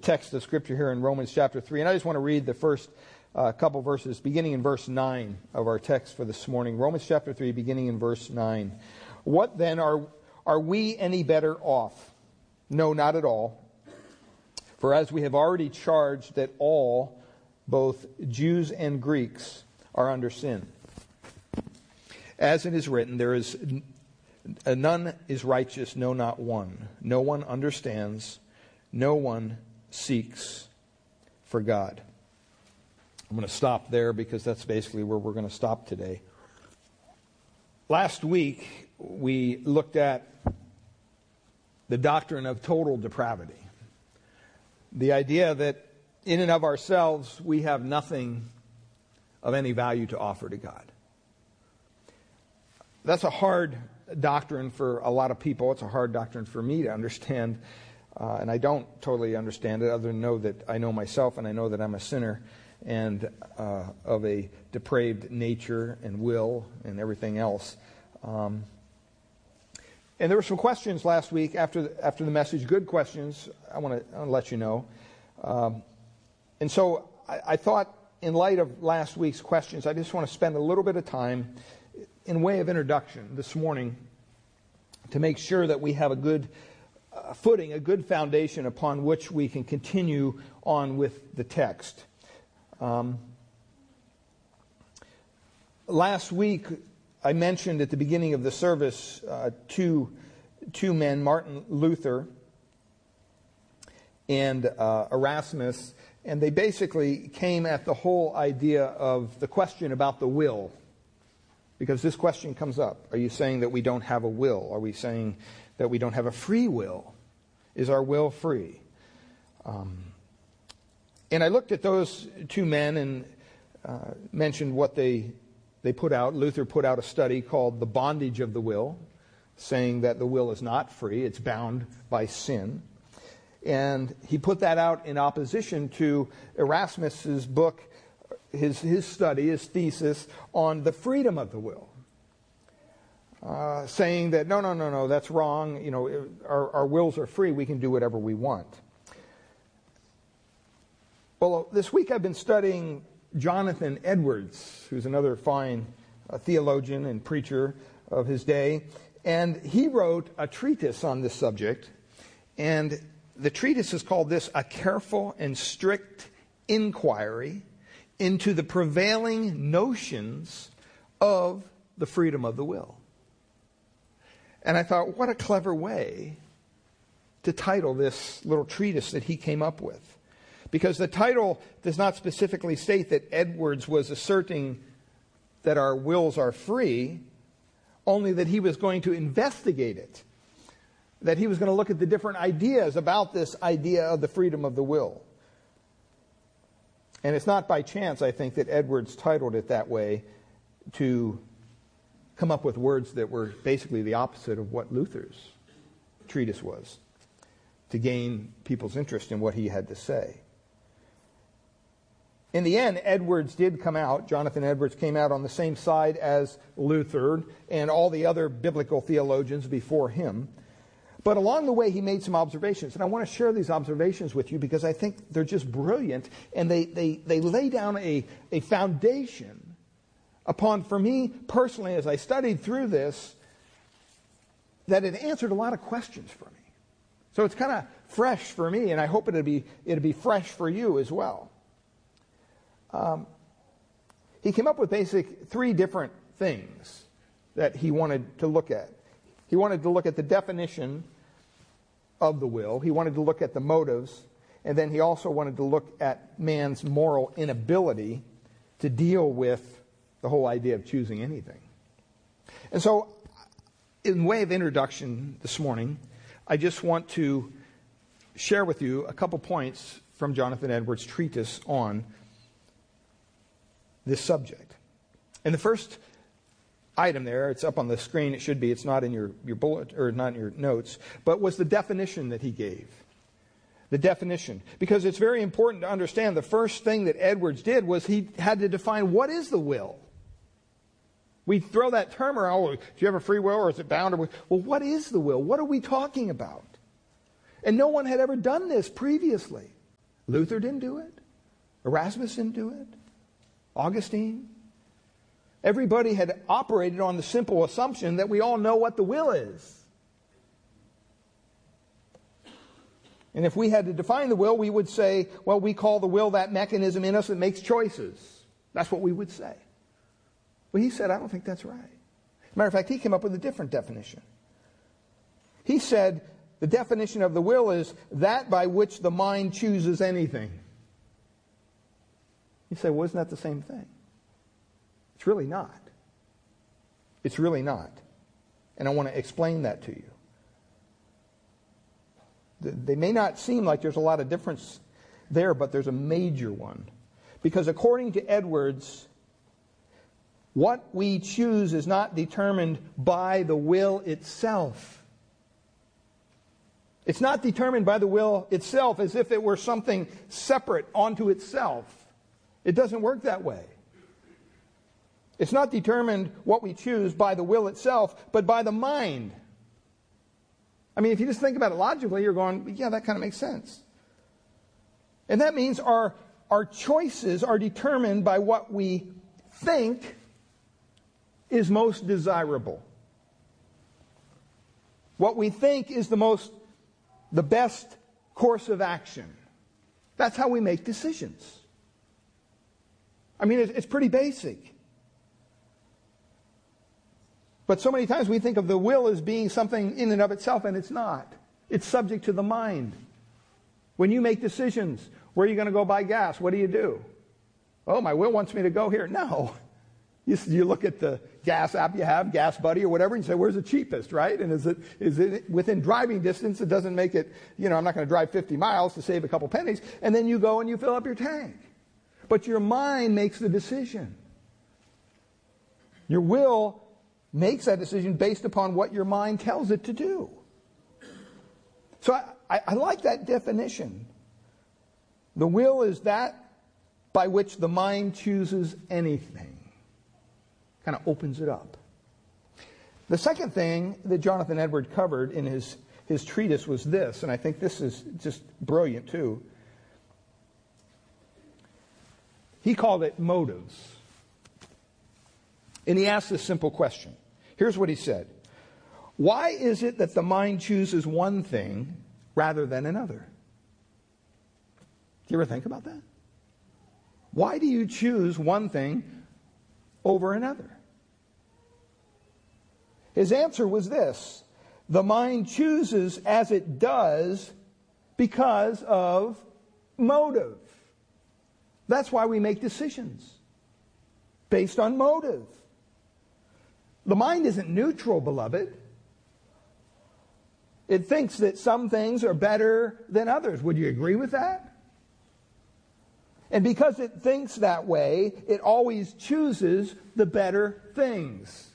text of Scripture here in Romans chapter 3. And I just want to read the first couple verses, beginning in verse 9 of our text for this morning. Romans chapter 3, beginning in verse 9. What then, are we any better off? No, not at all. For as we have already charged that all, both Jews and Greeks, are under sin. As it is written, there is none is righteous, no, not one. No one understands, no one seeks for God. I'm going to stop there because that's basically where we're going to stop today. Last week, we looked at the doctrine of total depravity. The idea that in and of ourselves, we have nothing of any value to offer to God. That's a hard doctrine for a lot of people. It's a hard doctrine for me to understand. And I don't totally understand it other than know that I know myself and I know that I'm a sinner and of a depraved nature and will and everything else. And there were some questions last week after the message, good questions. I want to let you know. And so I thought in light of last week's questions, I just want to spend a little bit of time in way of introduction this morning to make sure that we have a good footing, a good foundation upon which we can continue on with the text. Last week, I mentioned at the beginning of the service two men, Martin Luther and Erasmus, and they basically came at the whole idea of the question about the will. Because this question comes up. Are you saying that we don't have a will? Are we saying that we don't have a free will? Is our will free? And I looked at those two men and mentioned what they put out. Luther put out a study called The Bondage of the Will, saying that the will is not free. It's bound by sin. And he put that out in opposition to Erasmus's book, his study, his thesis on the freedom of the will, saying that no, that's wrong. You know, our wills are free. We can do whatever we want. Well, this week I've been studying Jonathan Edwards, who's another fine theologian and preacher of his day, and he wrote a treatise on this subject, and the treatise is called this: A Careful and Strict Inquiry into the Prevailing Notions of the Freedom of the Will. And I thought, what a clever way to title this little treatise that he came up with. Because the title does not specifically state that Edwards was asserting that our wills are free, only that he was going to investigate it. That he was going to look at the different ideas about this idea of the freedom of the will. And it's not by chance, I think, that Edwards titled it that way to come up with words that were basically the opposite of what Luther's treatise was, to gain people's interest in what he had to say. In the end, Edwards did come out, Jonathan Edwards came out on the same side as Luther and all the other biblical theologians before him. But along the way, he made some observations. And I want to share these observations with you because I think they're just brilliant. And they lay down a foundation upon, for me personally, as I studied through this, that it answered a lot of questions for me. So it's kind of fresh for me, and I hope it'll be fresh for you as well. He came up with three different things that he wanted to look at. He wanted to look at the definition of the will. He wanted to look at the motives. And then he also wanted to look at man's moral inability to deal with the whole idea of choosing anything. And so, in way of introduction this morning, I just want to share with you a couple points from Jonathan Edwards' treatise on this subject. And the first item there, it's up on the screen, it should be, it's not in your bullet, or not in your notes, but was the definition that he gave. The definition. Because it's very important to understand the first thing that Edwards did was he had to define what is the will. We throw that term around, oh, do you have a free will or is it bound? Well, what is the will? What are we talking about? And no one had ever done this previously. Luther didn't do it. Erasmus didn't do it. Augustine. Everybody had operated on the simple assumption that we all know what the will is. And if we had to define the will, we would say, well, we call the will that mechanism in us that makes choices. That's what we would say. Well, he said, I don't think that's right. Matter of fact, he came up with a different definition. He said, the definition of the will is that by which the mind chooses anything. You say, well, isn't that the same thing? It's really not. It's really not. And I want to explain that to you. They may not seem like there's a lot of difference there, but there's a major one. Because according to Edwards, what we choose is not determined by the will itself. It's not determined by the will itself as if it were something separate onto itself. It doesn't work that way. It's not determined what we choose by the will itself, but by the mind. I mean, if you just think about it logically, you're going, yeah, that kind of makes sense. And that means our choices are determined by what we think is most desirable. What we think is the best course of action. That's how we make decisions. I mean, it's pretty basic. But so many times we think of the will as being something in and of itself, and it's not. It's subject to the mind. When you make decisions, where are you going to go buy gas? What do? Oh, my will wants me to go here. No. You look at the gas app you have, Gas Buddy or whatever, and you say, where's the cheapest, right? And is it within driving distance? It doesn't make it, I'm not going to drive 50 miles to save a couple pennies. And then you go and you fill up your tank. But your mind makes the decision. Your will makes that decision based upon what your mind tells it to do. So I like that definition. The will is that by which the mind chooses anything. Kind of opens it up. The second thing that Jonathan Edwards covered in his treatise was this, and I think this is just brilliant too. He called it motives. And he asked this simple question. Here's what he said. Why is it that the mind chooses one thing rather than another? Do you ever think about that? Why do you choose one thing over another? His answer was this. The mind chooses as it does because of motive. That's why we make decisions. Based on motive. The mind isn't neutral, beloved. It thinks that some things are better than others. Would you agree with that? And because it thinks that way, it always chooses the better things.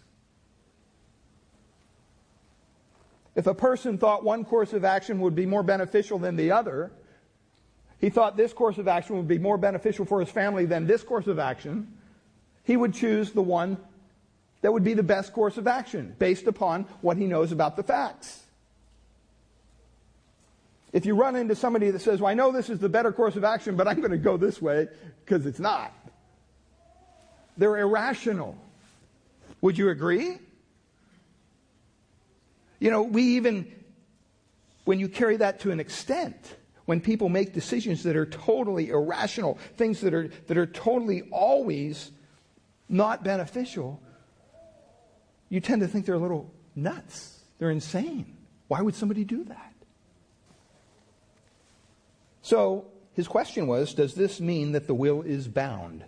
If a person thought one course of action would be more beneficial than the other, he thought this course of action would be more beneficial for his family than this course of action, he would choose the one that would be the best course of action based upon what he knows about the facts. If you run into somebody that says, well, I know this is the better course of action, but I'm going to go this way because it's not. They're irrational. Would you agree? When you carry that to an extent, when people make decisions that are totally irrational, things that are totally always not beneficial, you tend to think they're a little nuts. They're insane. Why would somebody do that? So his question was, does this mean that the will is bound?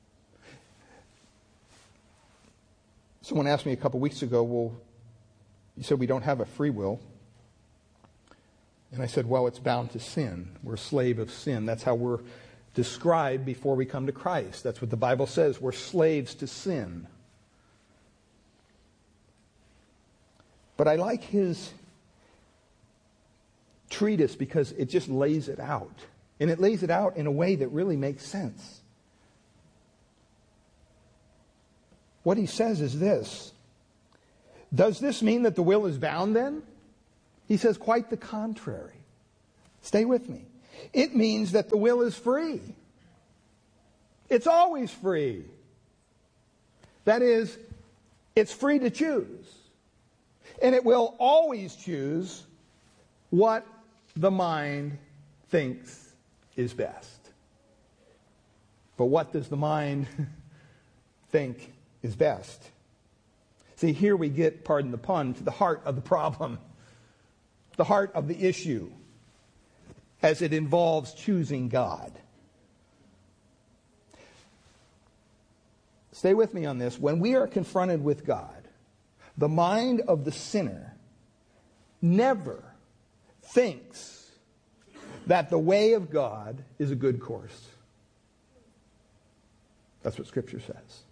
Someone asked me a couple weeks ago, well, you said we don't have a free will. And I said, well, it's bound to sin. We're a slave of sin. That's how we're described before we come to Christ. That's what the Bible says. We're slaves to sin. But I like his treatise because it just lays it out. And it lays it out in a way that really makes sense. What he says is this. Does this mean that the will is bound then? He says quite the contrary. Stay with me. It means that the will is free. It's always free. That is, it's free to choose. And it will always choose what the mind thinks is best. But what does the mind think is best? See, here we get, pardon the pun, to the heart of the problem, the heart of the issue, as it involves choosing God. Stay with me on this. When we are confronted with God, the mind of the sinner never thinks that the way of God is a good course. That's what Scripture says.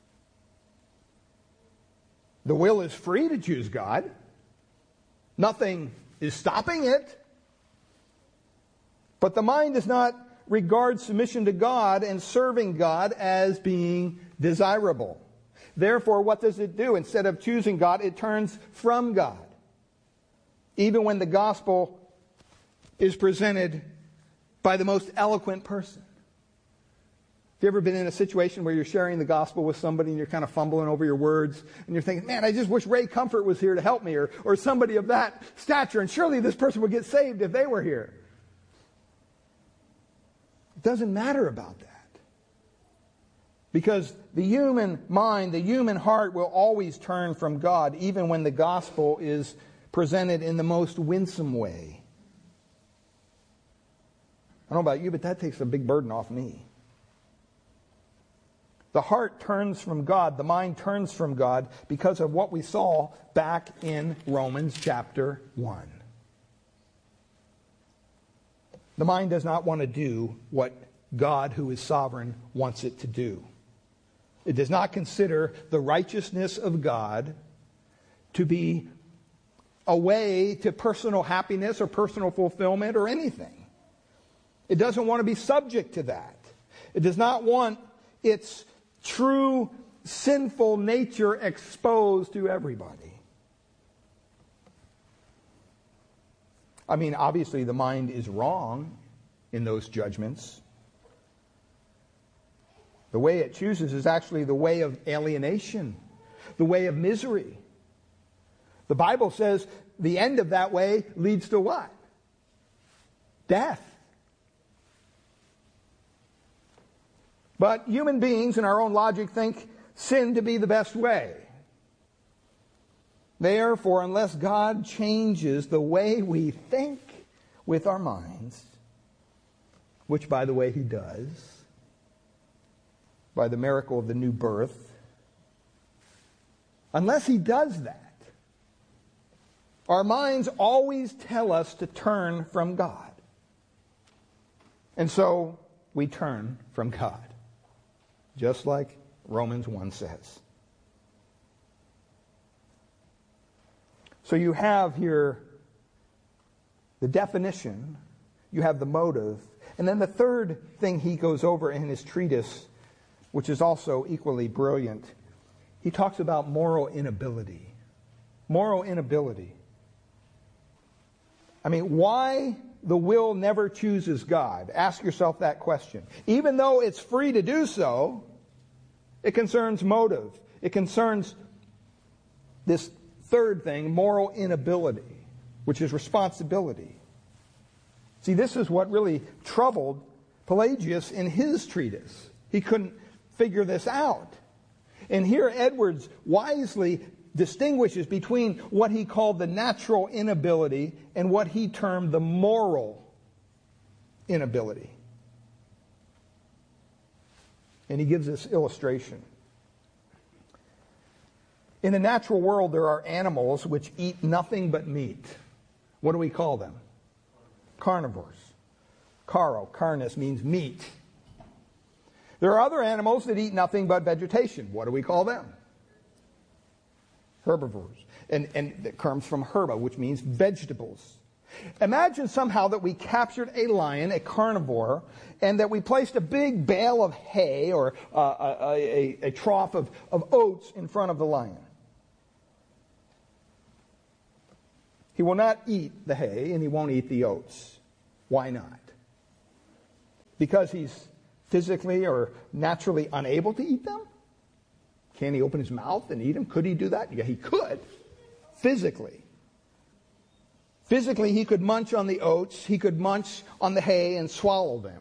The will is free to choose God. Nothing is stopping it. But the mind does not regard submission to God and serving God as being desirable. Therefore, what does it do? Instead of choosing God, it turns from God. Even when the gospel is presented by the most eloquent person. Have you ever been in a situation where you're sharing the gospel with somebody and you're kind of fumbling over your words and you're thinking, man, I just wish Ray Comfort was here to help me, or somebody of that stature, and surely this person would get saved if they were here. It doesn't matter about that. Because the human mind, the human heart will always turn from God, even when the gospel is presented in the most winsome way. I don't know about you, but that takes a big burden off me. The heart turns from God, the mind turns from God because of what we saw back in Romans chapter 1. The mind does not want to do what God, who is sovereign, wants it to do. It does not consider the righteousness of God to be a way to personal happiness or personal fulfillment or anything. It doesn't want to be subject to that. It does not want its true sinful nature exposed to everybody. I mean, obviously the mind is wrong in those judgments. The way it chooses is actually the way of alienation, the way of misery. The Bible says the end of that way leads to what? Death. But human beings in our own logic think sin to be the best way. Therefore, unless God changes the way we think with our minds, which, by the way, He does, by the miracle of the new birth, unless He does that, our minds always tell us to turn from God. And so we turn from God. Just like Romans 1 says. So you have here the definition, you have the motive, and then the third thing he goes over in his treatise, which is also equally brilliant, he talks about moral inability. Moral inability. I mean, why the will never chooses God? Ask yourself that question. Even though it's free to do so, it concerns motive. It concerns this third thing, moral inability, which is responsibility. See, this is what really troubled Pelagius in his treatise. He couldn't figure this out. And here Edwards wisely distinguishes between what he called the natural inability and what he termed the moral inability. And he gives this illustration. In the natural world, there are animals which eat nothing but meat. What do we call them? Carnivores. Carnis means meat. There are other animals that eat nothing but vegetation. What do we call them? Herbivores. And it comes from herba, which means vegetables. Imagine somehow that we captured a lion, a carnivore, and that we placed a big bale of hay or a trough of oats in front of the lion. He will not eat the hay and he won't eat the oats. Why not? Because he's physically or naturally unable to eat them? Can he open his mouth and eat them? Could he do that? Yeah, he could. Physically. Physically, he could munch on the oats. He could munch on the hay and swallow them.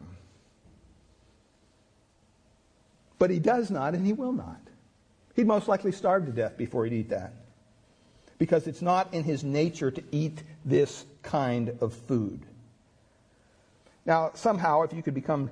But he does not, and he will not. He'd most likely starve to death before he'd eat that. Because it's not in his nature to eat this kind of food. Now, somehow, if you could become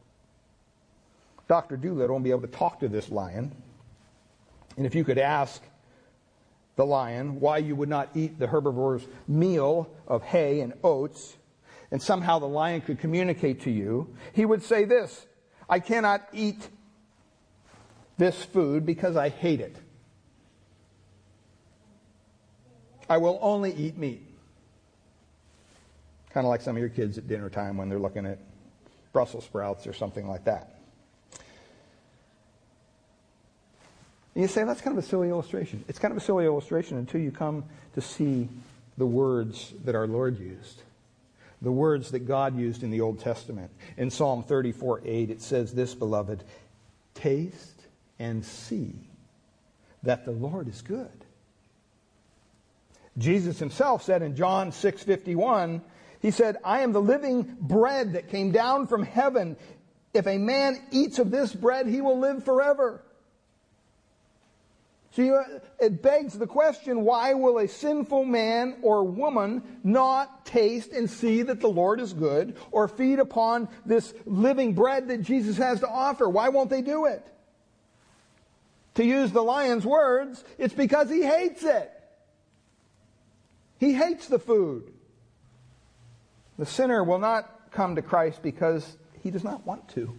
Dr. Dolittle and be able to talk to this lion, and if you could ask the lion why you would not eat the herbivore's meal of hay and oats, and somehow the lion could communicate to you, he would say this: I cannot eat this food because I hate it. I will only eat meat. Kind of like some of your kids at dinner time when they're looking at Brussels sprouts or something like that. And you say, that's kind of a silly illustration. It's kind of a silly illustration until you come to see the words that our Lord used. The words that God used in the Old Testament. In Psalm 34:8, it says this, beloved, taste and see that the Lord is good. Jesus himself said in John 6:51, he said, I am the living bread that came down from heaven. If a man eats of this bread, he will live forever. So it begs the question, why will a sinful man or woman not taste and see that the Lord is good, or feed upon this living bread that Jesus has to offer? Why won't they do it? To use the lion's words, it's because he hates it. He hates the food. The sinner will not come to Christ because he does not want to.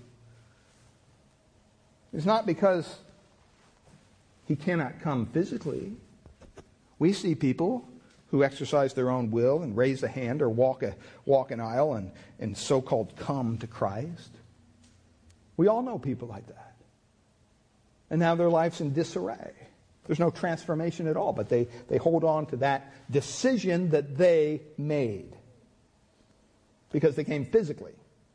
It's not because he cannot come physically. We see people who exercise their own will and raise a hand or walk an aisle and so-called come to Christ. We all know people like that. And now their life's in disarray. There's no transformation at all, but they hold on to that decision that they made because they came physically.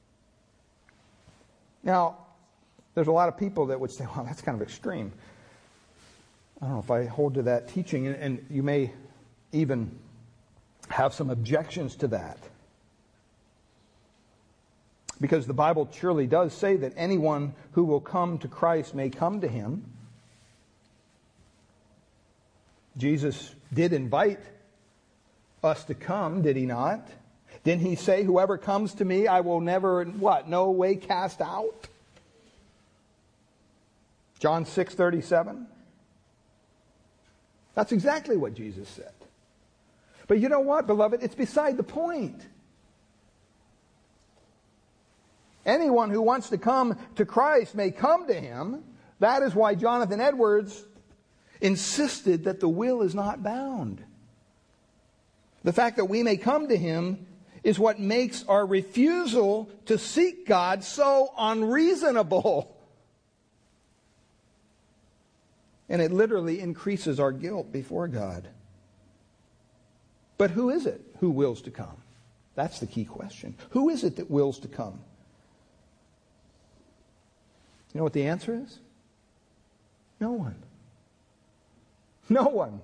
Now, there's a lot of people that would say, well, that's kind of extreme. I don't know if I hold to that teaching, and you may even have some objections to that. Because the Bible surely does say that anyone who will come to Christ may come to him. Jesus did invite us to come, did he not? Didn't he say, whoever comes to me, I will never, no way cast out? John 6:37. That's exactly what Jesus said. But you know what, beloved? It's beside the point. Anyone who wants to come to Christ may come to him. That is why Jonathan Edwards insisted that the will is not bound. The fact that we may come to him is what makes our refusal to seek God so unreasonable. And it literally increases our guilt before God. But who is it who wills to come? That's the key question. Who is it that wills to come? You know what the answer is? No one. No one.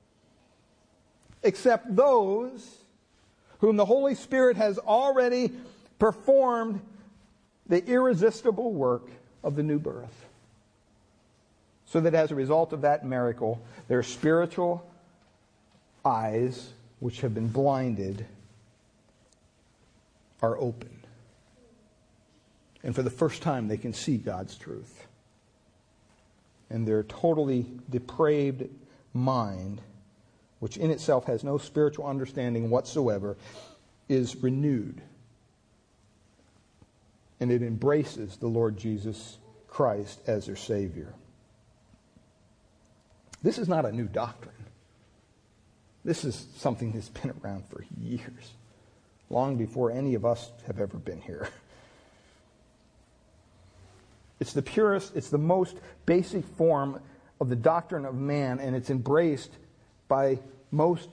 Except those whom the Holy Spirit has already performed the irresistible work of the new birth. So that as a result of that miracle, their spiritual eyes, which have been blinded, are opened. And for the first time, they can see God's truth. And their totally depraved mind, which in itself has no spiritual understanding whatsoever, is renewed. And it embraces the Lord Jesus Christ as their Savior. This is not a new doctrine. This is something that's been around for years, long before any of us have ever been here. It's the purest, it's the most basic form of the doctrine of man, and it's embraced by most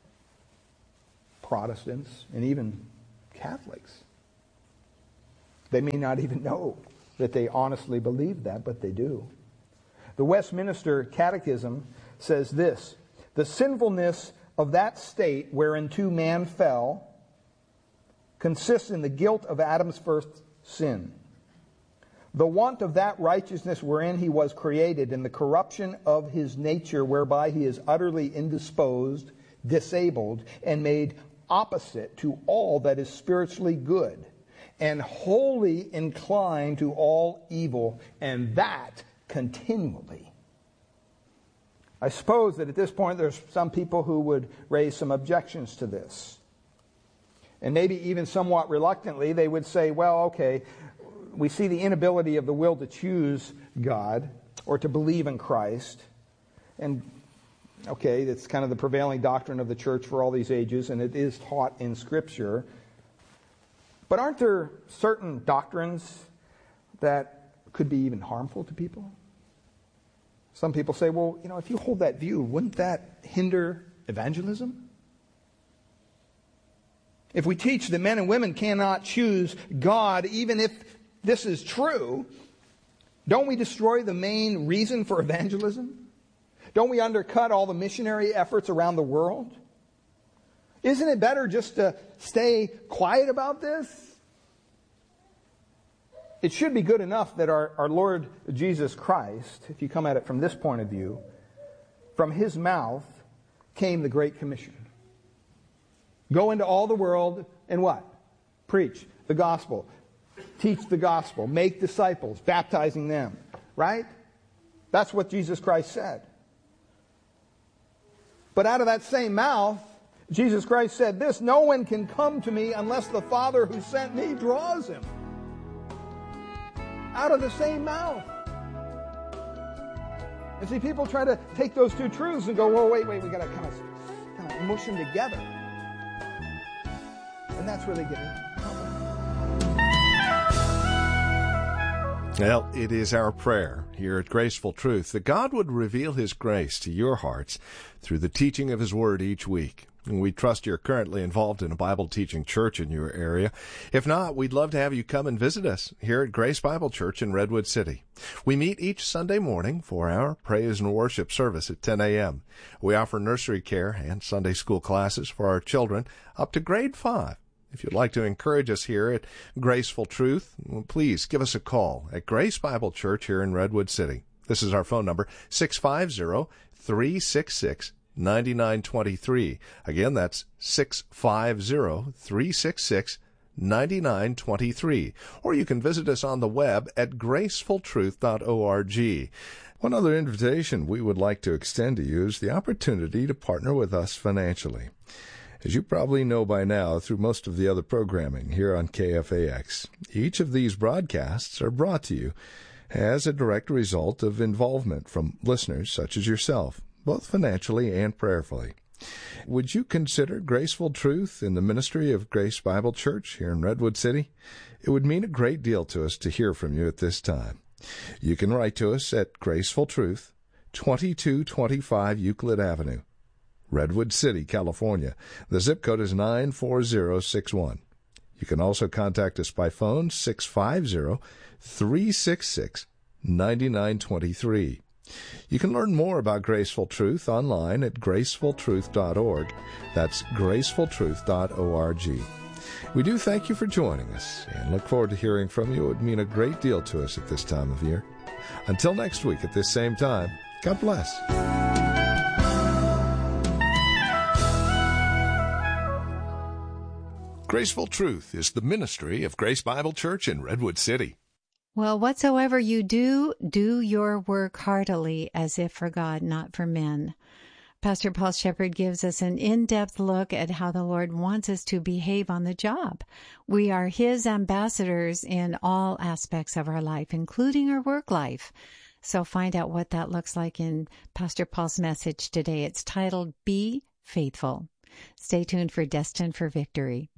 Protestants and even Catholics. They may not even know that they honestly believe that, but they do. The Westminster Catechism says this: the sinfulness of that state whereinto man fell consists in the guilt of Adam's first sin, the want of that righteousness wherein he was created, and the corruption of his nature whereby he is utterly indisposed, disabled, and made opposite to all that is spiritually good, and wholly inclined to all evil, and that continually. I suppose that at this point there's some people who would raise some objections to this. And maybe even somewhat reluctantly they would say, well, okay, we see the inability of the will to choose God or to believe in Christ. And okay, that's kind of the prevailing doctrine of the church for all these ages, and it is taught in Scripture. But aren't there certain doctrines that could be even harmful to people? Some people say, well, if you hold that view, wouldn't that hinder evangelism? If we teach that men and women cannot choose God, even if this is true, don't we destroy the main reason for evangelism? Don't we undercut all the missionary efforts around the world? Isn't it better just to stay quiet about this? It should be good enough that our Lord Jesus Christ, if you come at it from this point of view, from His mouth came the Great Commission. Go into all the world and what? Preach the gospel. Teach the gospel. Make disciples, baptizing them. Right? That's what Jesus Christ said. But out of that same mouth, Jesus Christ said this: no one can come to me unless the Father who sent me draws him. Out of the same mouth. And see, people try to take those two truths and go, well, wait, we got to kind of mush them together. And that's where they get in trouble. Well, it is our prayer here at Graceful Truth that God would reveal His grace to your hearts through the teaching of His Word each week. And we trust you're currently involved in a Bible teaching church in your area. If not, we'd love to have you come and visit us here at Grace Bible Church in Redwood City. We meet each Sunday morning for our praise and worship service at 10 a.m. We offer nursery care and Sunday school classes for our children up to grade 5. If you'd like to encourage us here at Graceful Truth, please give us a call at Grace Bible Church here in Redwood City. This is our phone number, 650-366-9923. Again, that's 650-366-9923. Or you can visit us on the web at gracefultruth.org. One other invitation we would like to extend to you is the opportunity to partner with us financially. As you probably know by now through most of the other programming here on KFAX, each of these broadcasts are brought to you as a direct result of involvement from listeners such as yourself, both financially and prayerfully. Would you consider Graceful Truth in the ministry of Grace Bible Church here in Redwood City? It would mean a great deal to us to hear from you at this time. You can write to us at Graceful Truth, 2225 Euclid Avenue, Redwood City, California. The zip code is 94061. You can also contact us by phone, 650-366-9923. You can learn more about Graceful Truth online at gracefultruth.org. That's gracefultruth.org. We do thank you for joining us and look forward to hearing from you. It would mean a great deal to us at this time of year. Until next week at this same time, God bless. Graceful Truth is the ministry of Grace Bible Church in Redwood City. Well, whatsoever you do, do your work heartily, as if for God, not for men. Pastor Paul Shepherd gives us an in-depth look at how the Lord wants us to behave on the job. We are His ambassadors in all aspects of our life, including our work life. So find out what that looks like in Pastor Paul's message today. It's titled, Be Faithful. Stay tuned for Destined for Victory.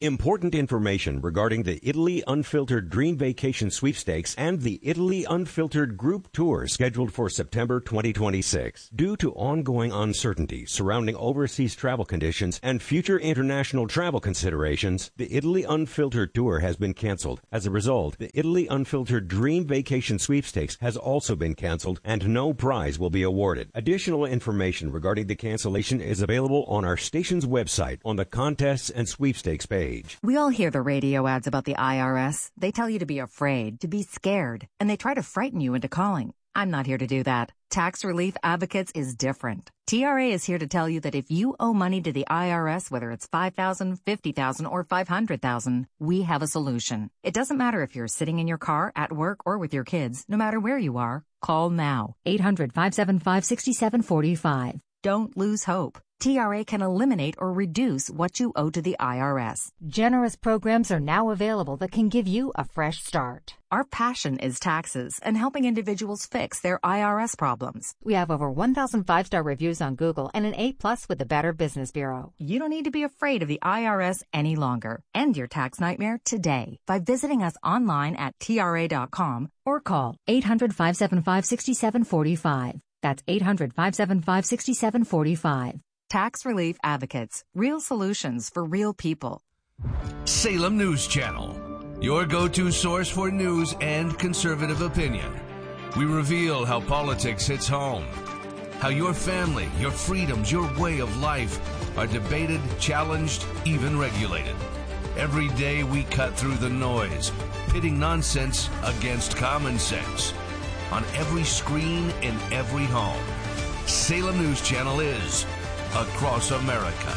Important information regarding the Italy Unfiltered Dream Vacation Sweepstakes and the Italy Unfiltered Group Tour scheduled for September 2026. Due to ongoing uncertainty surrounding overseas travel conditions and future international travel considerations, the Italy Unfiltered Tour has been canceled. As a result, the Italy Unfiltered Dream Vacation Sweepstakes has also been canceled and no prize will be awarded. Additional information regarding the cancellation is available on our station's website on the Contests and Sweepstakes page. We all hear the radio ads about the IRS. They tell you to be afraid, to be scared, and they try to frighten you into calling. I'm not here to do that. Tax Relief Advocates is different. TRA is here to tell you that if you owe money to the IRS, whether it's $5,000, $50,000, or $500,000, we have a solution. It doesn't matter if you're sitting in your car, at work, or with your kids. No matter where you are, call now. 800-575-6745. Don't lose hope. TRA can eliminate or reduce what you owe to the IRS. Generous programs are now available that can give you a fresh start. Our passion is taxes and helping individuals fix their IRS problems. We have over 1,000 5-star reviews on Google and an A+ with the Better Business Bureau. You don't need to be afraid of the IRS any longer. End your tax nightmare today by visiting us online at TRA.com or call 800-575-6745. That's 800-575-6745. Tax Relief Advocates. Real solutions for real people. Salem News Channel, your go-to source for news and conservative opinion. We reveal how politics hits home, how your family, your freedoms, your way of life are debated, challenged, even regulated. Every day we cut through the noise, pitting nonsense against common sense. On every screen, in every home, Salem News Channel is across America.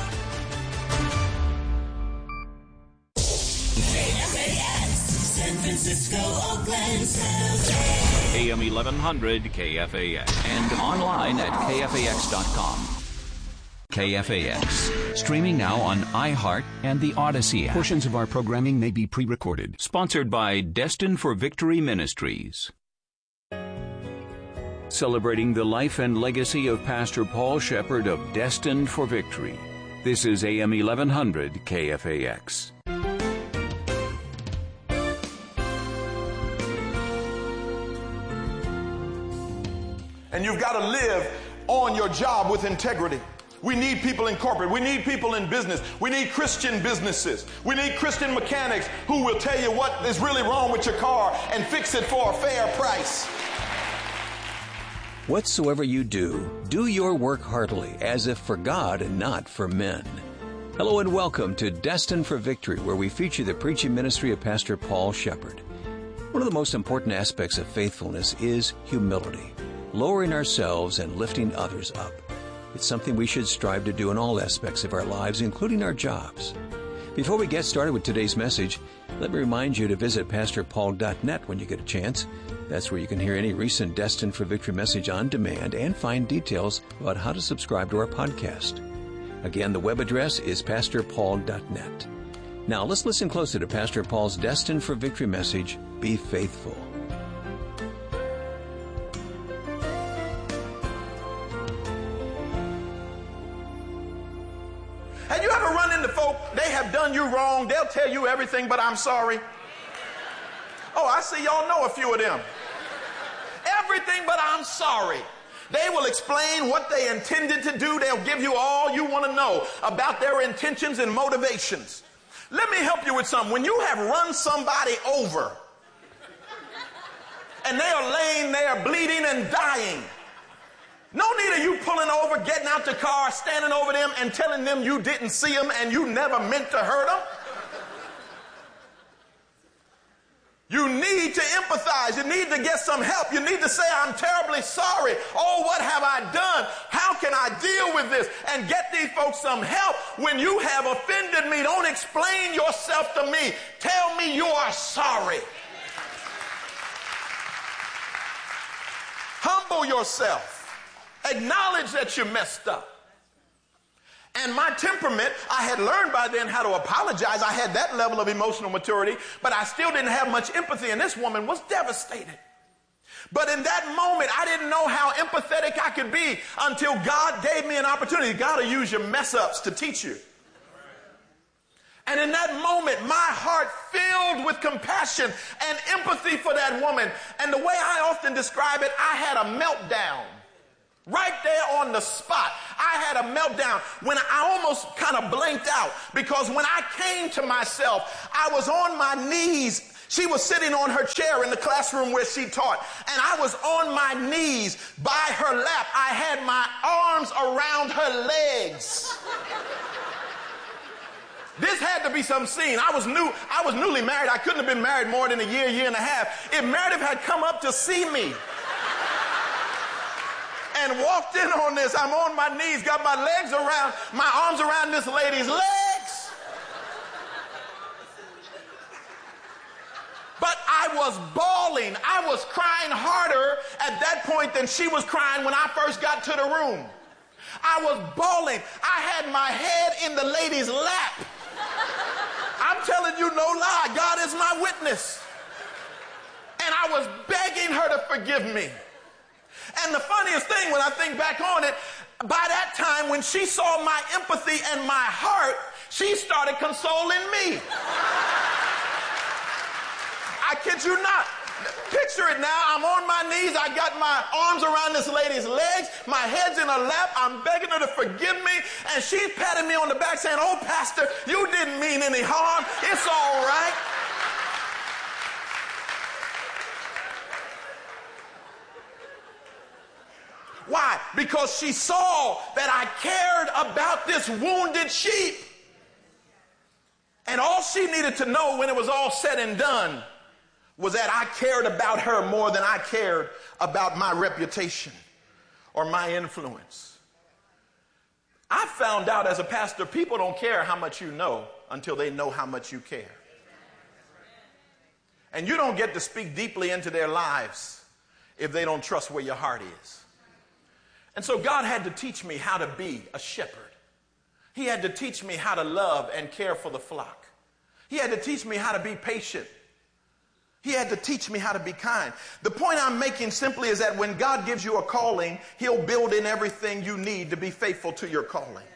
KFAX, San Francisco, Oakland, San Jose. AM 1100 KFAX. And online at KFAX.com. KFAX. Streaming now on iHeart and the Odyssey app. Portions of our programming may be pre-recorded. Sponsored by Destined for Victory Ministries. Celebrating the life and legacy of Pastor Paul Shepherd of Destined for Victory. This is AM 1100 KFAX. And you've got to live on your job with integrity. We need people in corporate. We need people in business. We need Christian businesses. We need Christian mechanics who will tell you what is really wrong with your car and fix it for a fair price. Whatsoever you do, do your work heartily, as if for God and not for men. Hello and welcome to Destined for Victory, where we feature the preaching ministry of Pastor Paul Shepherd. One of the most important aspects of faithfulness is humility, lowering ourselves and lifting others up. It's something we should strive to do in all aspects of our lives, including our jobs. Before we get started with today's message, let me remind you to visit PastorPaul.net when you get a chance. That's where you can hear any recent Destined for Victory message on demand and find details about how to subscribe to our podcast. Again, the web address is PastorPaul.net. Now let's listen closer to Pastor Paul's Destined for Victory message, Be Faithful. Have you ever run into folk, they have done you wrong, they'll tell you everything but I'm sorry? Oh, I see y'all know a few of them. Everything but I'm sorry. They will explain what they intended to do. They'll give you all you want to know about their intentions and motivations. Let me help you with something. When you have run somebody over and they are laying there bleeding and dying, no need of you pulling over, getting out the car, standing over them and telling them you didn't see them and you never meant to hurt them. You need to empathize. You need to get some help. You need to say, I'm terribly sorry. Oh, what have I done? How can I deal with this? And get these folks some help. When you have offended me, don't explain yourself to me. Tell me you are sorry. Humble yourself. Acknowledge that you messed up. And my temperament, I had learned by then how to apologize. I had that level of emotional maturity, but I still didn't have much empathy, and this woman was devastated. But in that moment, I didn't know how empathetic I could be until God gave me an opportunity. God will use your mess-ups to teach you. And in that moment, my heart filled with compassion and empathy for that woman. And the way I often describe it, I had a meltdown. Right there on the spot, I had a meltdown when I almost kind of blanked out, because when I came to myself, I was on my knees. She was sitting on her chair in the classroom where she taught, and I was on my knees by her lap. I had my arms around her legs. This had to be some scene. I was newly married. I couldn't have been married more than a year and a half. If Meredith had come up to see me and walked in on this, I'm on my knees, got my arms around this lady's legs. But I was bawling. I was crying harder at that point than she was crying when I first got to the room. I was bawling. I had my head in the lady's lap. I'm telling you no lie. God is my witness. And I was begging her to forgive me. And the funniest thing, when I think back on it, by that time when she saw my empathy and my heart, she started consoling me. I kid you not. Picture it now. I'm on my knees. I got my arms around this lady's legs. My head's in her lap. I'm begging her to forgive me. And she's patting me on the back saying, "Oh, Pastor, you didn't mean any harm. It's all right." Why? Because she saw that I cared about this wounded sheep. And all she needed to know when it was all said and done was that I cared about her more than I cared about my reputation or my influence. I found out as a pastor, people don't care how much you know until they know how much you care. And you don't get to speak deeply into their lives if they don't trust where your heart is. And so God had to teach me how to be a shepherd. He had to teach me how to love and care for the flock. He had to teach me how to be patient. He had to teach me how to be kind. The point I'm making simply is that when God gives you a calling, he'll build in everything you need to be faithful to your calling.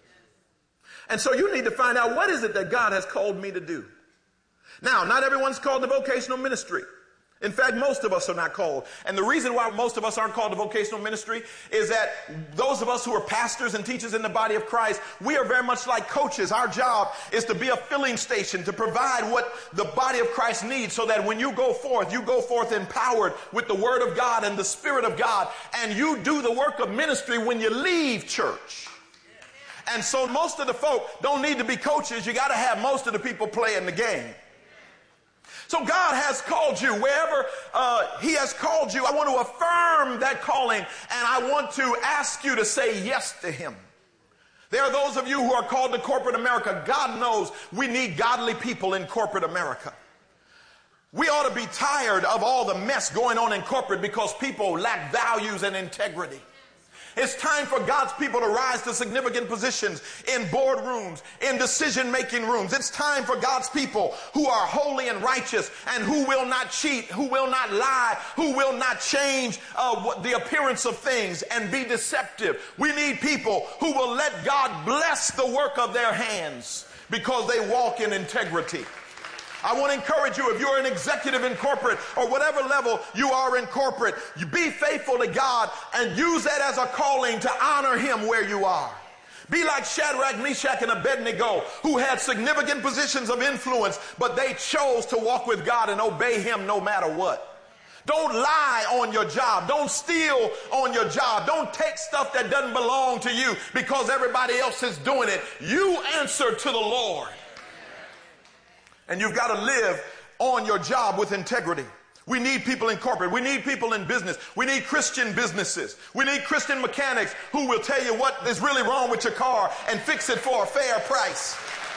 And so you need to find out, what is it that God has called me to do? Now, not everyone's called to vocational ministry. In fact, most of us are not called. And the reason why most of us aren't called to vocational ministry is that those of us who are pastors and teachers in the body of Christ, we are very much like coaches. Our job is to be a filling station, to provide what the body of Christ needs, so that when you go forth empowered with the Word of God and the Spirit of God, and you do the work of ministry when you leave church. And so most of the folk don't need to be coaches. You got to have most of the people playing the game. So God has called you wherever he has called you. I want to affirm that calling, and I want to ask you to say yes to him. There are those of you who are called to corporate America. God knows we need godly people in corporate America. We ought to be tired of all the mess going on in corporate because people lack values and integrity. It's time for God's people to rise to significant positions in boardrooms, in decision-making rooms. It's time for God's people who are holy and righteous and who will not cheat, who will not lie, who will not change the appearance of things and be deceptive. We need people who will let God bless the work of their hands because they walk in integrity. I want to encourage you, if you're an executive in corporate or whatever level you are in corporate, you be faithful to God and use that as a calling to honor him where you are. Be like Shadrach, Meshach, and Abednego, who had significant positions of influence, but they chose to walk with God and obey him no matter what. Don't lie on your job. Don't steal on your job. Don't take stuff that doesn't belong to you because everybody else is doing it. You answer to the Lord. And you've got to live on your job with integrity. We need people in corporate. We need people in business. We need Christian businesses. We need Christian mechanics who will tell you what is really wrong with your car and fix it for a fair price.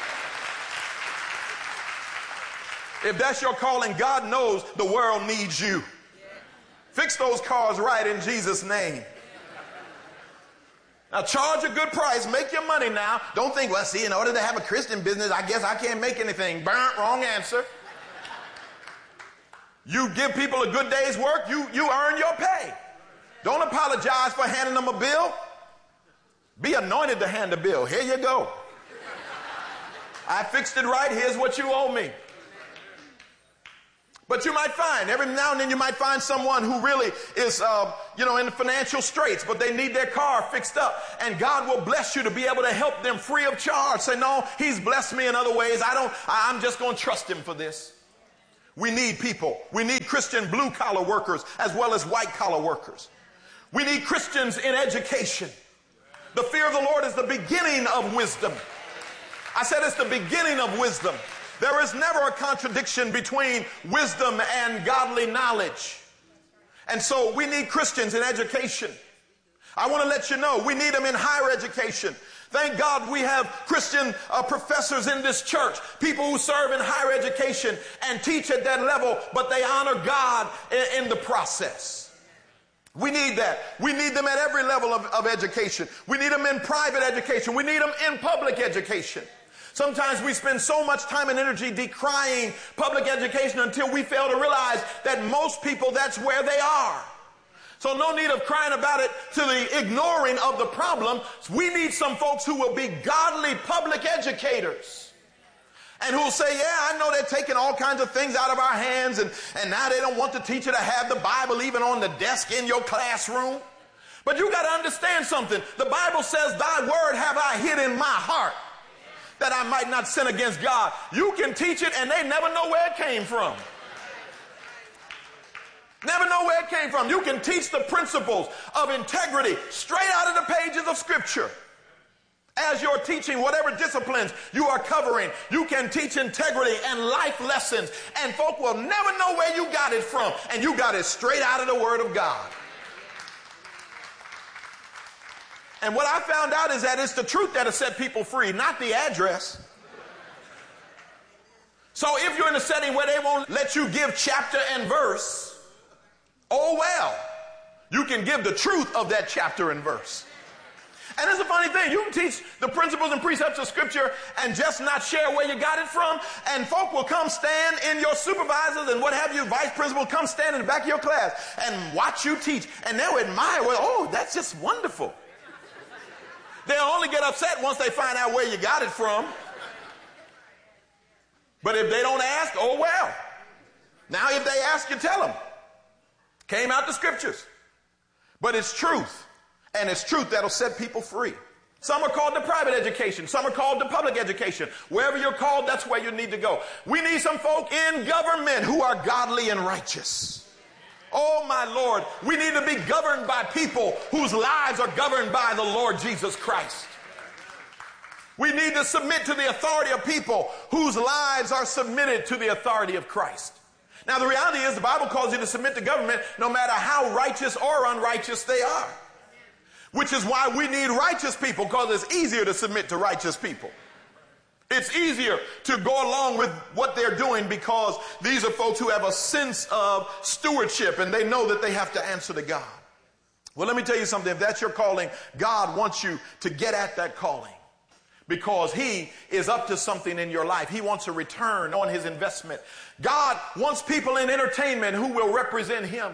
If that's your calling, God knows the world needs you. Fix those cars right in Jesus' name. Now, charge a good price. Make your money now. Don't think, well, see, in order to have a Christian business, I guess I can't make anything. Wrong answer. You give people a good day's work, you earn your pay. Don't apologize for handing them a bill. Be anointed to hand a bill. Here you go. I fixed it right. Here's what you owe me. But you might find, every now and then you might find someone who really is, in the financial straits, but they need their car fixed up. And God will bless you to be able to help them free of charge. Say, no, he's blessed me in other ways. I'm just going to trust him for this. We need people. We need Christian blue-collar workers as well as white-collar workers. We need Christians in education. The fear of the Lord is the beginning of wisdom. I said it's the beginning of wisdom. There is never a contradiction between wisdom and godly knowledge. And so we need Christians in education. I want to let you know we need them in higher education. Thank God we have Christian professors in this church, people who serve in higher education and teach at that level, but they honor God in the process. We need that. We need them at every level of education. We need them in private education. We need them in public education. Sometimes we spend so much time and energy decrying public education until we fail to realize that most people, that's where they are. So no need of crying about it to the ignoring of the problem. We need some folks who will be godly public educators and who will say, yeah, I know they're taking all kinds of things out of our hands and now they don't want the teacher to have the Bible even on the desk in your classroom. But you got to understand something. The Bible says, thy word have I hid in my heart, that I might not sin against God. You can teach it and they never know where it came from. Never know where it came from. You can teach the principles of integrity straight out of the pages of Scripture. As you're teaching whatever disciplines you are covering, you can teach integrity and life lessons, and folk will never know where you got it from, and you got it straight out of the Word of God. And what I found out is that it's the truth that'll set people free, not the address. So if you're in a setting where they won't let you give chapter and verse, oh well, you can give the truth of that chapter and verse. And it's a funny thing. You can teach the principles and precepts of Scripture and just not share where you got it from, and folk will come stand in your supervisors and what have you, vice principal, come stand in the back of your class and watch you teach, and they'll admire, well, oh, that's just wonderful. They'll only get upset once they find out where you got it from. But if they don't ask, oh well. Now if they ask, you tell them. Came out the Scriptures. But it's truth. And it's truth that'll set people free. Some are called to private education. Some are called to public education. Wherever you're called, that's where you need to go. We need some folk in government who are godly and righteous. Oh, my Lord, we need to be governed by people whose lives are governed by the Lord Jesus Christ. We need to submit to the authority of people whose lives are submitted to the authority of Christ. Now, the reality is the Bible calls you to submit to government no matter how righteous or unrighteous they are. Which is why we need righteous people, because it's easier to submit to righteous people. It's easier to go along with what they're doing because these are folks who have a sense of stewardship and they know that they have to answer to God. Well, let me tell you something. If that's your calling, God wants you to get at that calling because he is up to something in your life. He wants a return on his investment. God wants people in entertainment who will represent him.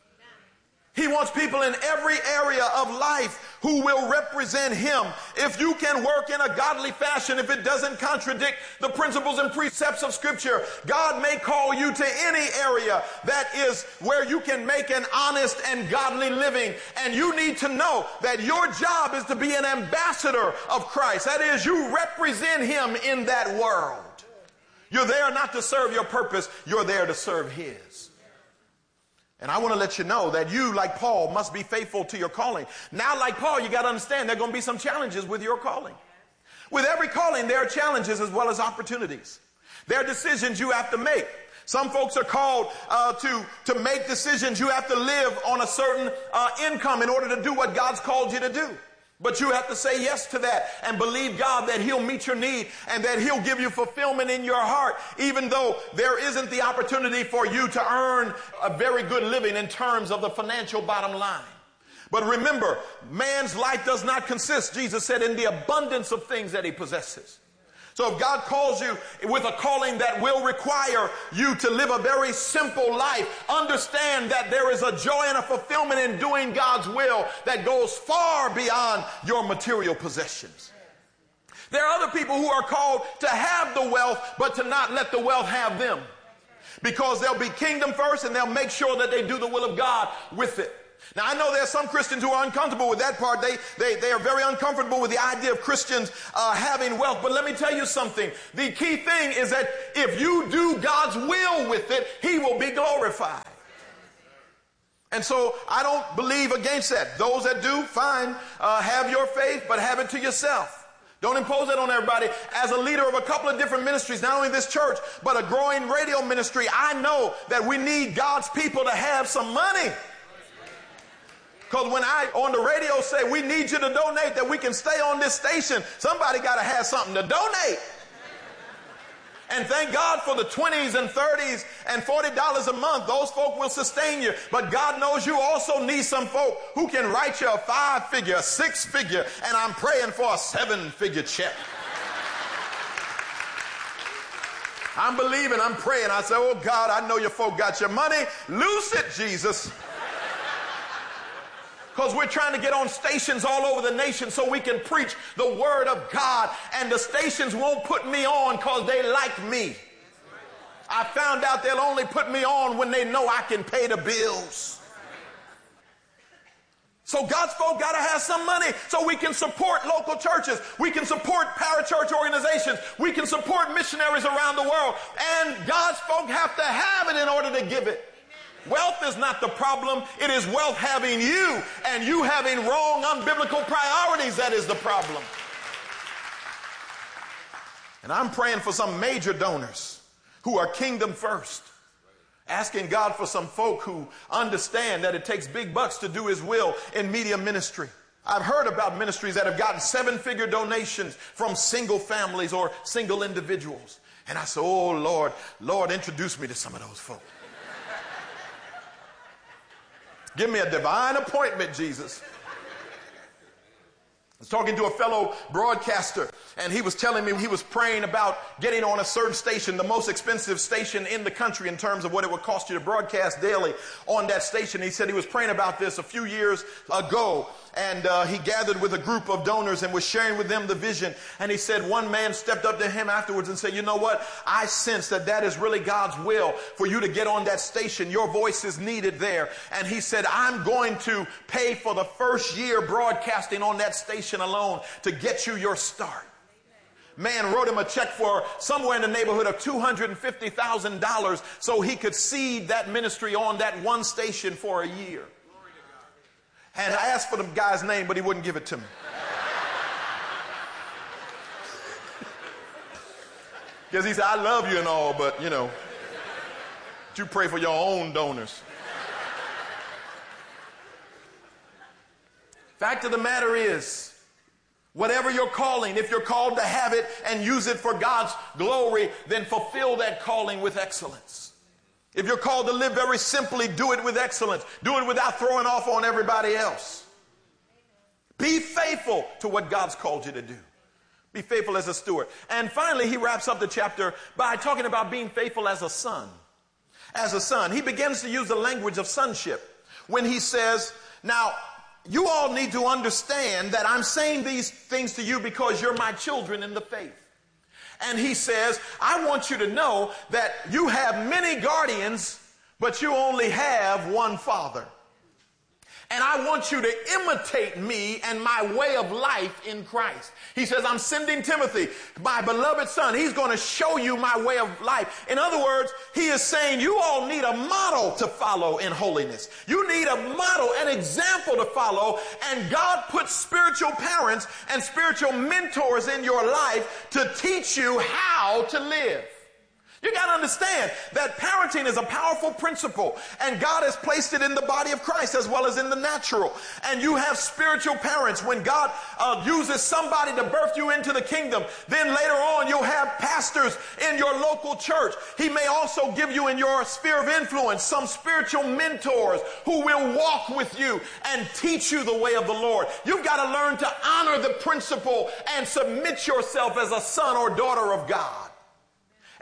He wants people in every area of life who will represent him. If you can work in a godly fashion, if it doesn't contradict the principles and precepts of Scripture, God may call you to any area that is where you can make an honest and godly living. And you need to know that your job is to be an ambassador of Christ. That is, you represent him in that world. You're there not to serve your purpose. You're there to serve his. And I want to let you know that you, like Paul, must be faithful to your calling. Now, like Paul, you got to understand there are going to be some challenges with your calling. With every calling, there are challenges as well as opportunities. There are decisions you have to make. Some folks are called to make decisions. You have to live on a certain income in order to do what God's called you to do. But you have to say yes to that and believe God that he'll meet your need and that he'll give you fulfillment in your heart, even though there isn't the opportunity for you to earn a very good living in terms of the financial bottom line. But remember, man's life does not consist, Jesus said, in the abundance of things that he possesses. So if God calls you with a calling that will require you to live a very simple life, understand that there is a joy and a fulfillment in doing God's will that goes far beyond your material possessions. There are other people who are called to have the wealth, but to not let the wealth have them. Because they'll be kingdom first and they'll make sure that they do the will of God with it. Now, I know there are some Christians who are uncomfortable with that part. They are very uncomfortable with the idea of Christians having wealth. But let me tell you something. The key thing is that if you do God's will with it, he will be glorified. And so I don't believe against that. Those that do, fine, have your faith, but have it to yourself. Don't impose it on everybody. As a leader of a couple of different ministries, not only this church, but a growing radio ministry, I know that we need God's people to have some money. Because when I, on the radio, say we need you to donate that we can stay on this station, somebody got to have something to donate. And thank God for the 20s and 30s and $40 a month. Those folk will sustain you. But God knows you also need some folk who can write you a 5-figure, a 6-figure, and I'm praying for a 7-figure check. I'm believing, I'm praying. I say, oh God, I know your folk got your money. Loose it, Jesus. Because we're trying to get on stations all over the nation so we can preach the word of God. And the stations won't put me on because they like me. I found out they'll only put me on when they know I can pay the bills. So God's folk got to have some money so we can support local churches. We can support parachurch organizations. We can support missionaries around the world. And God's folk have to have it in order to give it. Wealth is not the problem. It is wealth having you and you having wrong, unbiblical priorities that is the problem. And I'm praying for some major donors who are kingdom first. Asking God for some folk who understand that it takes big bucks to do his will in media ministry. I've heard about ministries that have gotten 7-figure donations from single families or single individuals. And I said, oh Lord, introduce me to some of those folk. Give me a divine appointment, Jesus. I was talking to a fellow broadcaster, and he was telling me he was praying about getting on a certain station, the most expensive station in the country in terms of what it would cost you to broadcast daily on that station. He said he was praying about this a few years ago, and he gathered with a group of donors and was sharing with them the vision. And he said one man stepped up to him afterwards and said, you know what? I sense that is really God's will for you to get on that station. Your voice is needed there. And he said, I'm going to pay for the first year broadcasting on that station alone to get you your start. Man wrote him a check for somewhere in the neighborhood of $250,000 so he could seed that ministry on that one station for a year. And I asked for the guy's name, but he wouldn't give it to me. Because he said, I love you and all, but, you pray for your own donors. Fact of the matter is, whatever you're calling, if you're called to have it and use it for God's glory, then fulfill that calling with excellence. If you're called to live very simply, do it with excellence. Do it without throwing off on everybody else. Be faithful to what God's called you to do. Be faithful as a steward. And finally, he wraps up the chapter by talking about being faithful as a son. As a son. He begins to use the language of sonship when he says, now, you all need to understand that I'm saying these things to you because you're my children in the faith. And he says, I want you to know that you have many guardians, but you only have one father. And I want you to imitate me and my way of life in Christ. He says, I'm sending Timothy, my beloved son. He's going to show you my way of life. In other words, he is saying you all need a model to follow in holiness. You need a model, an example to follow. And God puts spiritual parents and spiritual mentors in your life to teach you how to live. You got to understand that parenting is a powerful principle, and God has placed it in the body of Christ as well as in the natural. And you have spiritual parents. When God uses somebody to birth you into the kingdom, then later on you'll have pastors in your local church. He may also give you in your sphere of influence some spiritual mentors who will walk with you and teach you the way of the Lord. You've got to learn to honor the principle and submit yourself as a son or daughter of God.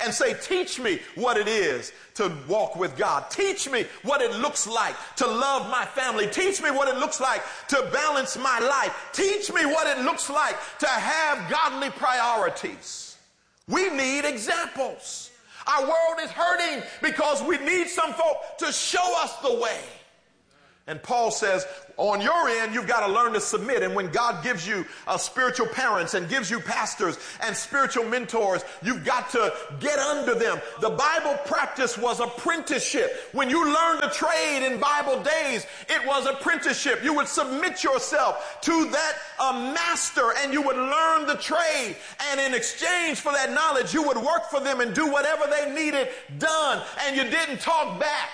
and say, teach me what it is to walk with God. Teach me what it looks like to love my family. Teach me what it looks like to balance my life. Teach me what it looks like to have godly priorities. We need examples. Our world is hurting because we need some folk to show us the way. And Paul says, on your end, you've got to learn to submit. And when God gives you spiritual parents and gives you pastors and spiritual mentors, you've got to get under them. The Bible practice was apprenticeship. When you learned a trade in Bible days, it was apprenticeship. You would submit yourself to that master and you would learn the trade. And in exchange for that knowledge, you would work for them and do whatever they needed done. And you didn't talk back.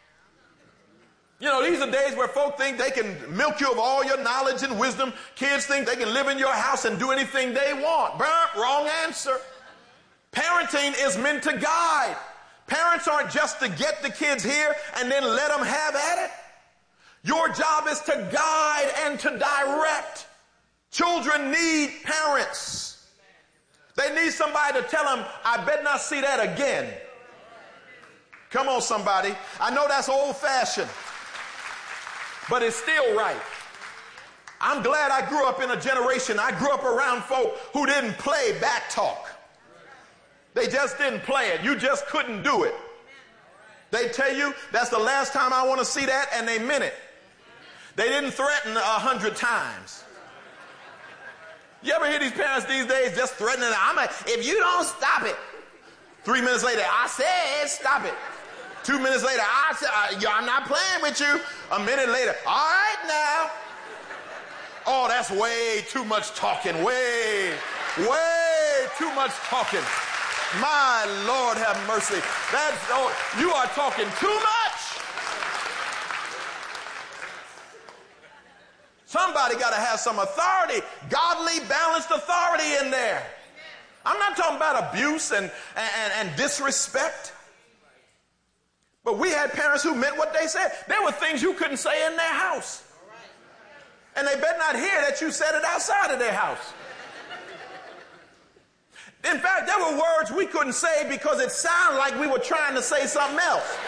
You know, these are days where folk think they can milk you of all your knowledge and wisdom. Kids think they can live in your house and do anything they want. Wrong answer. Parenting is meant to guide. Parents aren't just to get the kids here and then let them have at it. Your job is to guide and to direct. Children need parents. They need somebody to tell them, I bet not see that again. Come on, somebody. I know that's old-fashioned, but it's still right. I'm glad I grew up in a generation. I grew up around folk who didn't play back talk. They just didn't play it. You just couldn't do it. They tell you, that's the last time I want to see that, and they meant it. They didn't threaten 100 times. You ever hear these parents these days just threatening, if you don't stop it. 3 minutes later, I said stop it. 2 minutes later, I said, I'm not playing with you. A minute later, all right now. Oh, that's way too much talking. Way too much talking. My Lord have mercy. You are talking too much. Somebody got to have some authority, godly, balanced authority in there. I'm not talking about abuse and disrespect. But we had parents who meant what they said. There were things you couldn't say in their house. And they better not hear that you said it outside of their house. In fact, there were words we couldn't say because it sounded like we were trying to say something else.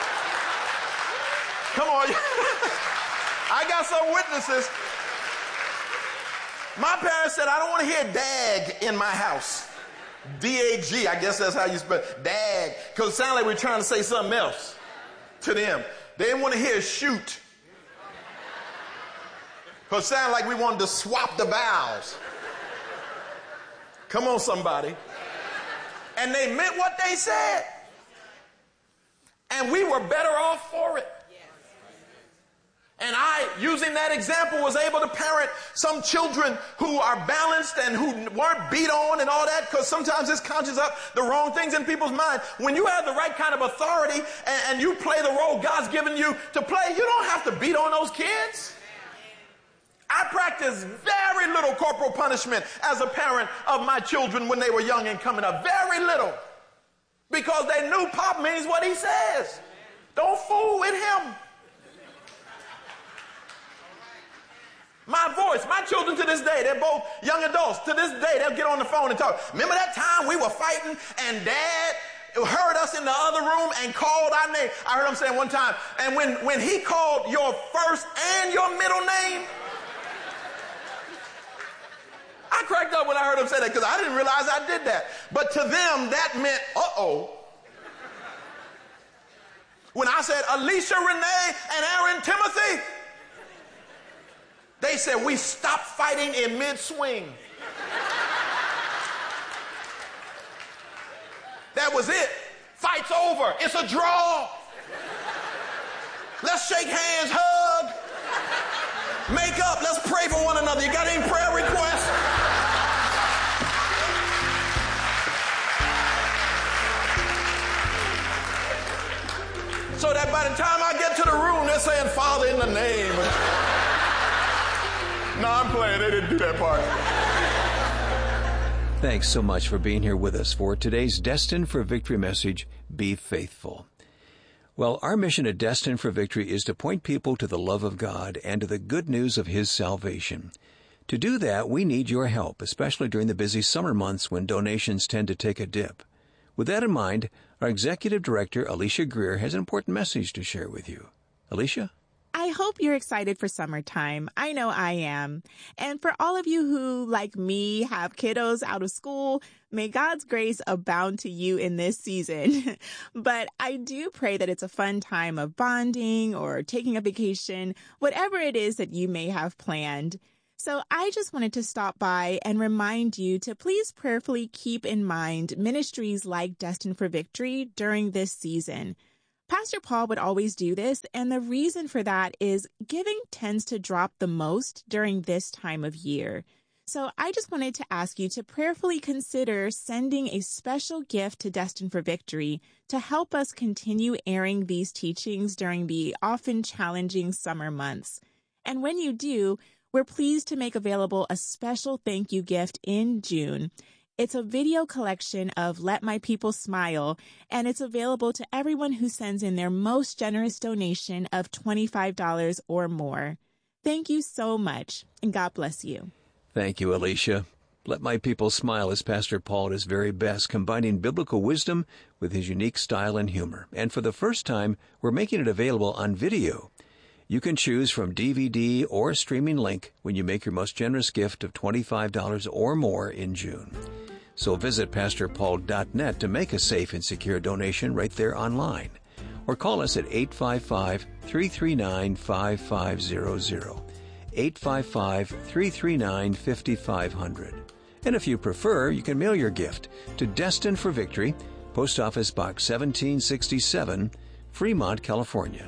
Come on. I got some witnesses. My parents said, I don't want to hear dag in my house. D-A-G, I guess that's how you spell it. Dag. Because it sounded like we were trying to say something else to them. They didn't want to hear shoot. Because it sounded like we wanted to swap the vowels. Come on, somebody. And they meant what they said. And we were better off for it. And I, using that example, was able to parent some children who are balanced and who weren't beat on and all that, because sometimes this conjures up the wrong things in people's mind. When you have the right kind of authority and you play the role God's given you to play, you don't have to beat on those kids. I practiced very little corporal punishment as a parent of my children when they were young and coming up. Very little. Because they knew Pop means what he says. Don't fool with him. My voice, my children to this day, they're both young adults. To this day, they'll get on the phone and talk. Remember that time we were fighting and Dad heard us in the other room and called our name? I heard him say one time, and when he called your first and your middle name, I cracked up when I heard him say that because I didn't realize I did that. But to them, that meant, uh-oh. When I said Alicia, Renee, and Aaron Timothy, they said, we stopped fighting in mid-swing. That was it. Fight's over. It's a draw. Let's shake hands, hug, make up. Let's pray for one another. You got any prayer requests? So that by the time I get to the room, they're saying, Father, in the name of... No, I'm playing. They didn't do that part. Thanks so much for being here with us for today's Destined for Victory message, Be Faithful. Well, our mission at Destined for Victory is to point people to the love of God and to the good news of His salvation. To do that, we need your help, especially during the busy summer months when donations tend to take a dip. With that in mind, our Executive Director, Alicia Greer, has an important message to share with you. Alicia? I hope you're excited for summertime. I know I am. And for all of you who, like me, have kiddos out of school, may God's grace abound to you in this season. But I do pray that it's a fun time of bonding or taking a vacation, whatever it is that you may have planned. So I just wanted to stop by and remind you to please prayerfully keep in mind ministries like Destined for Victory during this season. Pastor Paul would always do this, and the reason for that is giving tends to drop the most during this time of year. So I just wanted to ask you to prayerfully consider sending a special gift to Destined for Victory to help us continue airing these teachings during the often challenging summer months. And when you do, we're pleased to make available a special thank you gift in June. It's a video collection of Let My People Smile, and it's available to everyone who sends in their most generous donation of $25 or more. Thank you so much, and God bless you. Thank you, Alicia. Let My People Smile is Pastor Paul at his very best, combining biblical wisdom with his unique style and humor. And for the first time, we're making it available on video. You can choose from DVD or streaming link when you make your most generous gift of $25 or more in June. So visit PastorPaul.net to make a safe and secure donation right there online. Or call us at 855-339-5500, 855-339-5500. And if you prefer, you can mail your gift to Destined for Victory, Post Office Box 1767, Fremont, California,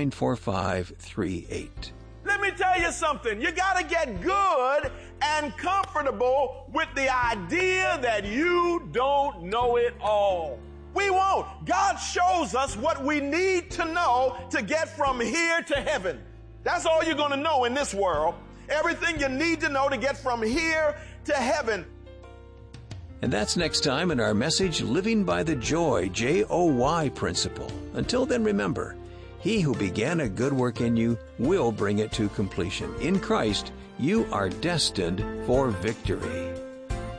94538. Let me tell you something. You got to get good and comfortable with the idea that you don't know it all. We won't. God shows us what we need to know to get from here to heaven. That's all you're going to know in this world. Everything you need to know to get from here to heaven. And that's next time in our message, Living by the Joy, J-O-Y principle. Until then, remember, He who began a good work in you will bring it to completion. In Christ, you are destined for victory.